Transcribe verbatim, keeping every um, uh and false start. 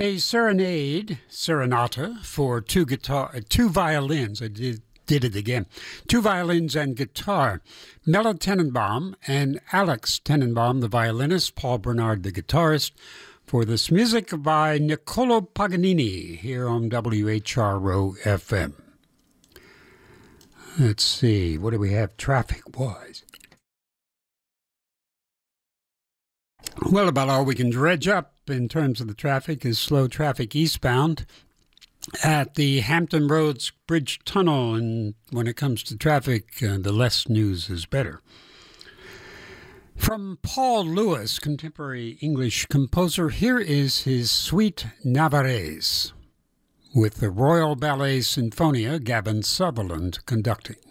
A serenade, serenata for two guitar, two violins. I did, did it again. Two violins and guitar. Mela Tenenbaum and Alex Tenenbaum, the violinist, Paul Bernard, the guitarist, for this music by Niccolo Paganini here on W H R O F M. Let's see, what do we have traffic-wise? Well, about all we can dredge up in terms of the traffic is slow traffic eastbound at the Hampton Roads Bridge Tunnel, and when it comes to traffic, uh, the less news is better. From Paul Lewis, contemporary English composer, here is his Suite Navarrese with the Royal Ballet Sinfonia, Gavin Sutherland conducting.